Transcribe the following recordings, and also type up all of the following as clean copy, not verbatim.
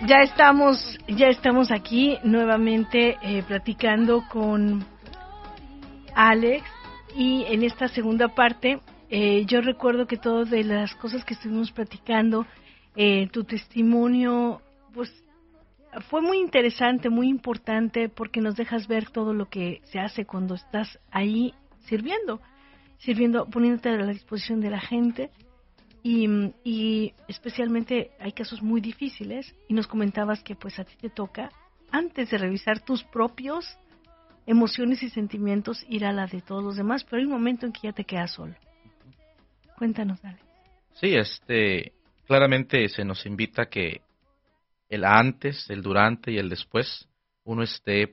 ya estamos aquí nuevamente platicando con Alex, y en esta segunda parte yo recuerdo que todas de las cosas que estuvimos platicando, tu testimonio pues fue muy interesante, muy importante, porque nos dejas ver todo lo que se hace cuando estás ahí sirviendo, poniéndote a la disposición de la gente. Y especialmente hay casos muy difíciles, y nos comentabas que pues a ti te toca, antes de revisar tus propios emociones y sentimientos, ir a la de todos los demás, pero hay un momento en que ya te quedas solo. Cuéntanos, Alex. Sí, claramente se nos invita a que el antes, el durante y el después, uno esté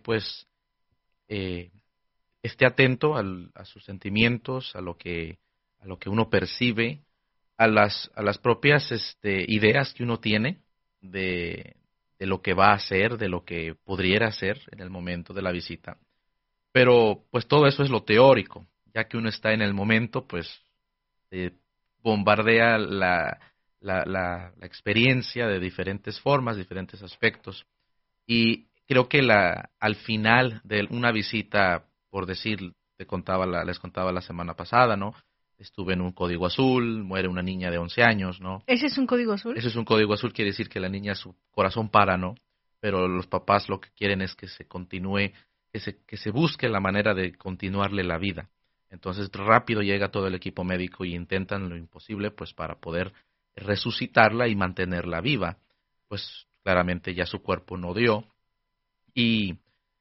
esté atento a sus sentimientos, a lo que uno percibe, a las propias ideas que uno tiene de lo que va a hacer, de lo que podría hacer en el momento de la visita. Pero pues todo eso es lo teórico, ya que uno está en el momento, pues bombardea la experiencia de diferentes formas, diferentes aspectos. Y creo que al final de una visita, por decir, les contaba la semana pasada, ¿no? Estuve en un código azul, muere una niña de 11 años, ¿no? ¿Ese es un código azul? Ese es un código azul, quiere decir que la niña, su corazón para, ¿no? Pero los papás lo que quieren es que se continúe, que se busque la manera de continuarle la vida. Entonces rápido llega todo el equipo médico y intentan lo imposible pues para poder resucitarla y mantenerla viva. Pues claramente ya su cuerpo no dio. Y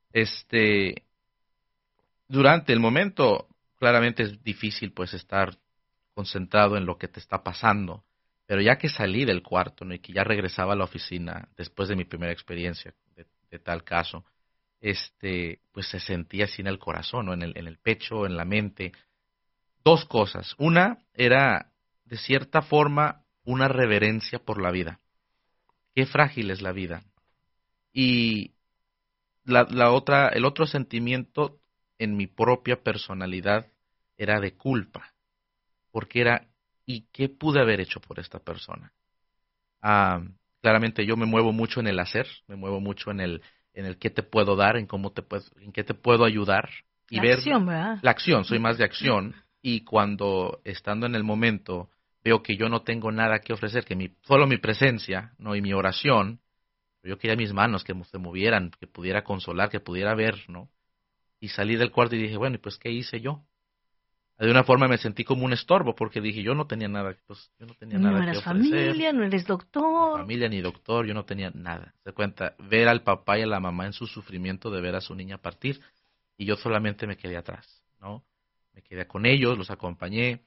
durante el momento claramente es difícil pues estar concentrado en lo que te está pasando, pero ya que salí del cuarto, ¿no? Y que ya regresaba a la oficina después de mi primera experiencia de tal caso, pues se sentía así en el corazón, ¿no? En el pecho, en la mente. Dos cosas. Una era, de cierta forma, una reverencia por la vida. Qué frágil es la vida. Y el otro sentimiento en mi propia personalidad era de culpa, porque era, ¿y qué pude haber hecho por esta persona? Claramente yo me muevo mucho en el hacer, me muevo mucho en el qué te puedo dar, en qué te puedo ayudar, y La ver acción, ¿verdad? la acción, soy más de acción, y cuando estando en el momento veo que yo no tengo nada que ofrecer, que solo mi presencia, ¿no? Y mi oración, yo quería mis manos que se movieran, que pudiera consolar, que pudiera ver, ¿no? Y salí del cuarto y dije, bueno, ¿y pues qué hice yo? De una forma me sentí como un estorbo, porque dije, yo no tenía nada que No ofrecer. eras familia, no eres Ni doctor. familia, ni doctor, yo no tenía nada. Se cuenta, ver al papá y a la mamá en su sufrimiento de ver a su niña partir, y yo solamente me quedé atrás, ¿no? Me quedé con ellos, los acompañé,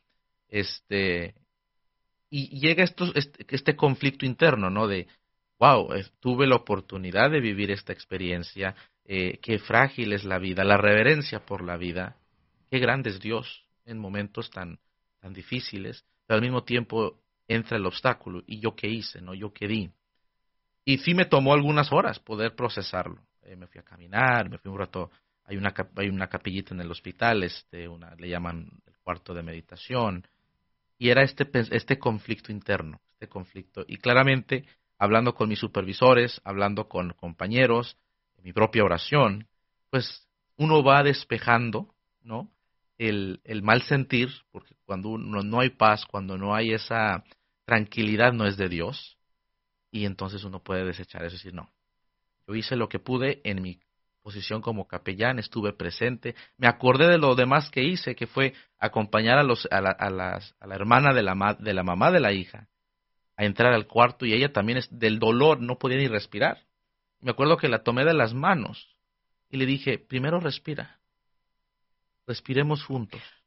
y llega este conflicto interno, ¿no? De, wow, tuve la oportunidad de vivir esta experiencia, qué frágil es la vida, la reverencia por la vida, qué grande es Dios en momentos tan difíciles, pero al mismo tiempo entra el obstáculo, y yo qué hice, ¿no? Yo qué di. Y sí me tomó algunas horas poder procesarlo. Me fui a caminar, me fui un rato, hay una capillita en el hospital, le llaman el cuarto de meditación, y era este conflicto interno, este conflicto, y claramente hablando con mis supervisores, hablando con compañeros, mi propia oración, pues uno va despejando, ¿no? El mal sentir, porque cuando uno no hay paz, cuando no hay esa tranquilidad, no es de Dios, y entonces uno puede desechar eso y decir, no, yo hice lo que pude en mi posición como capellán, estuve presente, me acordé de lo demás que hice, que fue acompañar a la hermana de la mamá de la hija a entrar al cuarto, y ella también del dolor no podía ni respirar. Me acuerdo que la tomé de las manos y le dije, primero respira, respiremos juntos.